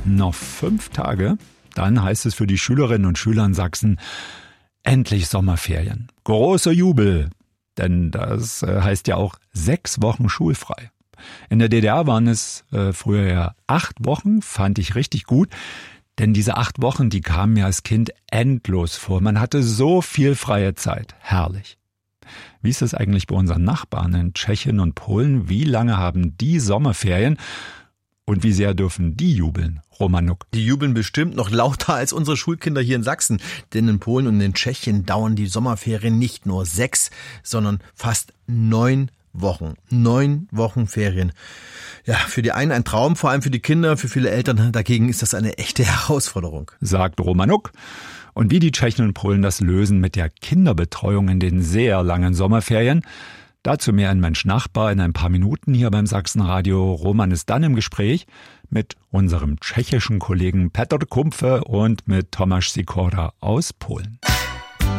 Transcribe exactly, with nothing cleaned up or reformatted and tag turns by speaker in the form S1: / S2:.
S1: Noch fünf Tage, dann heißt es für die Schülerinnen und Schüler in Sachsen, endlich Sommerferien. Großer Jubel, denn das äh, heißt ja auch sechs Wochen schulfrei. In der D D R waren es äh, früher ja acht Wochen, fand ich richtig gut. Denn diese acht Wochen, die kamen mir als Kind endlos vor. Man hatte so viel freie Zeit. Herrlich. Wie ist es eigentlich bei unseren Nachbarn in Tschechien und Polen? Wie lange haben die Sommerferien? Und wie sehr dürfen die jubeln, Romanuk?
S2: Die jubeln bestimmt noch lauter als unsere Schulkinder hier in Sachsen. Denn in Polen und in Tschechien dauern die Sommerferien nicht nur sechs, sondern fast neun Wochen. Neun Wochen Ferien. Ja, für die einen ein Traum, vor allem für die Kinder, für viele Eltern dagegen ist das eine echte Herausforderung.
S1: Sagt Romanuk. Und wie die Tschechen und Polen das lösen mit der Kinderbetreuung in den sehr langen Sommerferien, dazu mehr in Mensch Nachbar in ein paar Minuten hier beim Sachsenradio. Roman ist dann im Gespräch mit unserem tschechischen Kollegen Petr Kumpfe und mit Tomáš Sikora aus Polen.